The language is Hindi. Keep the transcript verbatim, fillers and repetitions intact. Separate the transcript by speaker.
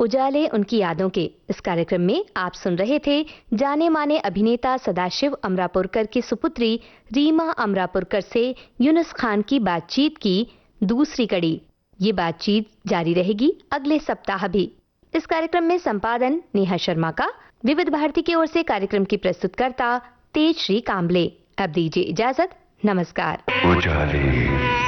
Speaker 1: उजाले उनकी यादों के इस कार्यक्रम में आप सुन रहे थे जाने माने अभिनेता सदाशिव अमरापुरकर की सुपुत्री रीमा अमरापुरकर से यूनुस खान की बातचीत की दूसरी कड़ी। ये बातचीत जारी रहेगी अगले सप्ताह भी। इस कार्यक्रम में संपादन नेहा शर्मा का। विविध भारती की ओर से कार्यक्रम की प्रस्तुतकर्ता तेजश्री कांबले। अब दीजिए इजाजत। नमस्कार।
Speaker 2: उजाले।